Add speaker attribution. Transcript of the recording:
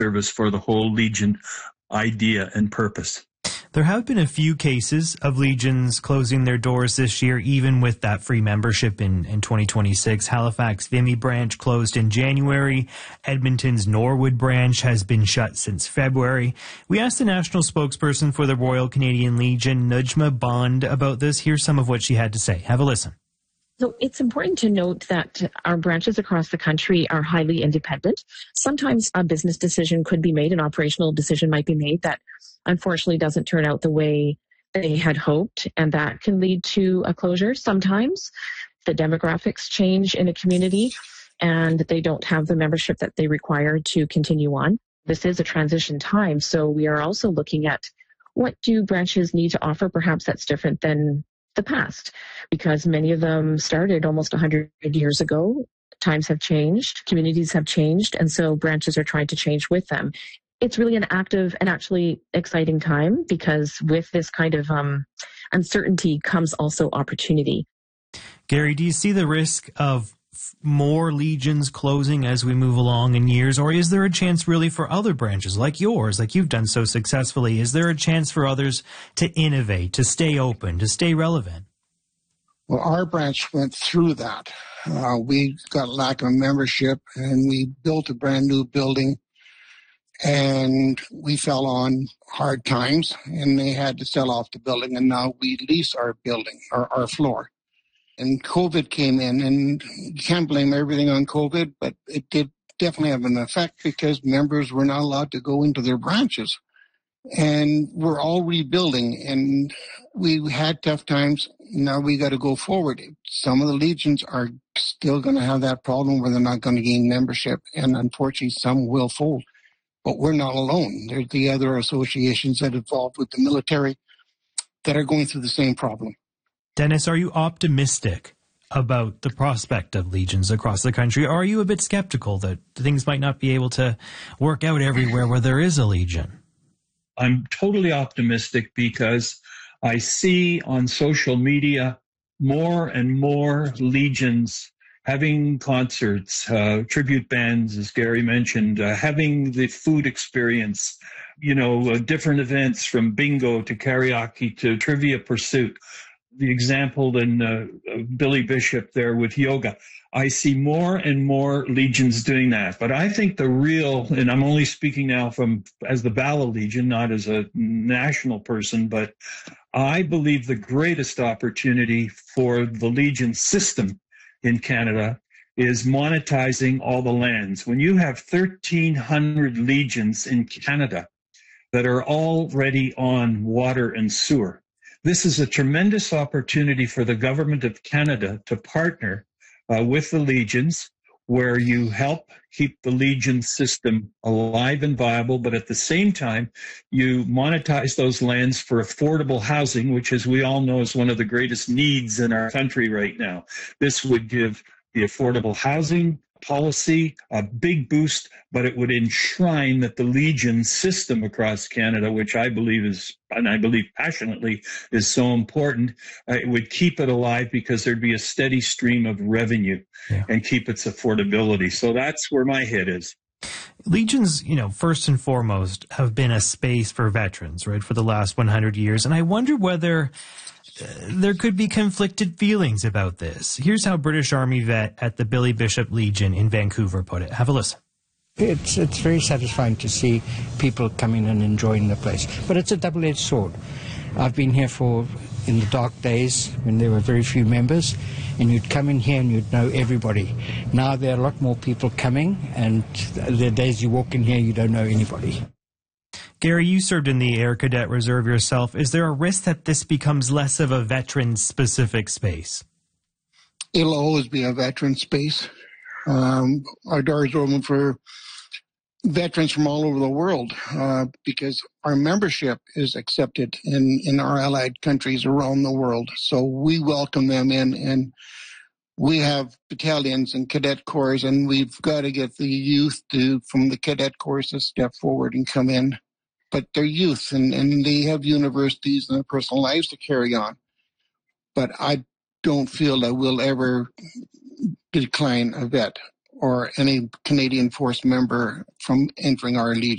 Speaker 1: service for the whole Legion idea and purpose.
Speaker 2: There have been a few cases of Legions closing their doors this year, even with that free membership in 2026. Halifax Vimy branch closed in January. Edmonton's Norwood branch has been shut since February. We asked the national spokesperson for the Royal Canadian Legion, Nujma Bond, about this. Here's some of what she had to say. Have a listen.
Speaker 3: So it's important to note that our branches across the country are highly independent. Sometimes a business decision could be made, an operational decision might be made that unfortunately doesn't turn out the way they had hoped, and that can lead to a closure. Sometimes the demographics change in a community and they don't have the membership that they require to continue on. This is a transition time, so we are also looking at what do branches need to offer, perhaps that's different than the past, because many of them started almost 100 years ago. Times have changed, communities have changed, and so branches are trying to change with them. It's really an active and actually exciting time, because with this kind of uncertainty comes also opportunity.
Speaker 2: Gary, do you see the risk of more Legions closing as we move along in years, or is there a chance really for other branches like yours, like you've done so successfully? Is there a chance for others to innovate, to stay open, to stay relevant?
Speaker 4: Well, our branch went through that. We got lack of membership, and we built a brand new building, and we fell on hard times, and they had to sell off the building, and now we lease our building, our floor. And COVID came in, and you can't blame everything on COVID, but it did definitely have an effect because members were not allowed to go into their branches. And we're all rebuilding, and we had tough times. Now we got to go forward. Some of the Legions are still going to have that problem where they're not going to gain membership, and unfortunately some will fold. But we're not alone. There's the other associations that are involved with the military that are going through the same problem.
Speaker 2: Dennis, are you optimistic about the prospect of Legions across the country? Or are you a bit skeptical that things might not be able to work out everywhere where there is a Legion?
Speaker 1: I'm totally optimistic because I see on social media more and more Legions having concerts, tribute bands, as Gary mentioned, having the food experience, different events from bingo to karaoke to trivia pursuit. The example in Billy Bishop there with yoga. I see more and more Legions doing that. But I think the real, and I'm only speaking now as the Bala Legion, not as a national person, but I believe the greatest opportunity for the Legion system in Canada is monetizing all the lands. When you have 1,300 Legions in Canada that are already on water and sewer, this is a tremendous opportunity for the government of Canada to partner with the Legions, where you help keep the Legion system alive and viable, but at the same time, you monetize those lands for affordable housing, which, as we all know, is one of the greatest needs in our country right now. This would give the affordable housing policy a big boost, but it would enshrine that the Legion system across Canada, which I believe is, and I believe passionately, is so important, it would keep it alive because there'd be a steady stream of revenue and keep its affordability. So that's where my head is.
Speaker 2: Legions, first and foremost, have been a space for veterans, right, for the last 100 years. And I wonder whether there could be conflicted feelings about this. Here's how British Army vet at the Billy Bishop Legion in Vancouver put it. Have a listen.
Speaker 5: It's very satisfying to see people coming and enjoying the place. But it's a double-edged sword. I've been here in the dark days when there were very few members, and you'd come in here and you'd know everybody. Now there are a lot more people coming, and the days you walk in here, you don't know anybody.
Speaker 2: Gary, you served in the Air Cadet Reserve yourself. Is there a risk that this becomes less of a veteran-specific space?
Speaker 4: It'll always be a veteran space. Our doors are open for veterans from all over the world because our membership is accepted in our allied countries around the world. So we welcome them in, and we have battalions and cadet corps, and we've got to get the youth from the cadet corps to step forward and come in. But they're youth, and they have universities and their personal lives to carry on. But I don't feel that we'll ever decline a vet or any Canadian Force member from entering our Legion.